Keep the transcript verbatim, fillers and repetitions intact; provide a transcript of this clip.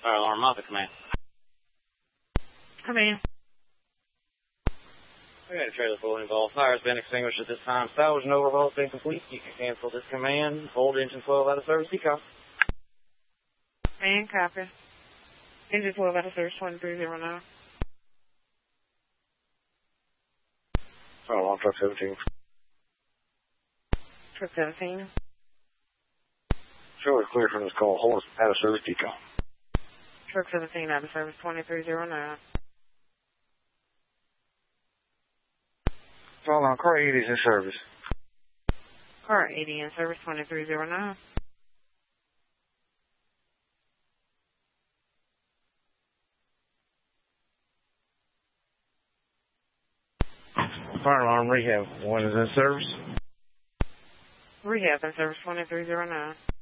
Fire alarm, Moffitt command. Come in. We got a trailer full involved. Fire has been extinguished at this time. Salvage and overhaul has been complete. You can cancel this command. Hold engine twelve out of service. Be copy. And copy. Engine twelve out of service twenty-three oh nine. Fire alarm, truck seventeen. Truck seventeen. Sure, clear from this call. Hold out of service. Be copy. Truck seventeen out of service twenty-three oh nine. Fire alarm, car eighty is in service. Car eighty in service twenty-three oh nine. Fire alarm, rehab one is in service. Rehab in service twenty-three oh nine.